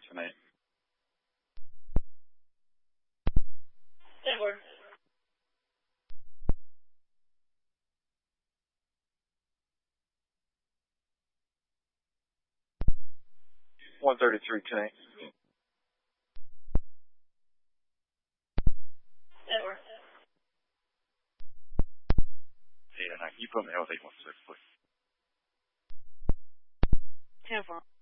tonight. 10-4. 133 tonight. 10-4. Yeah, no, can you put me on 816, please? 10-4.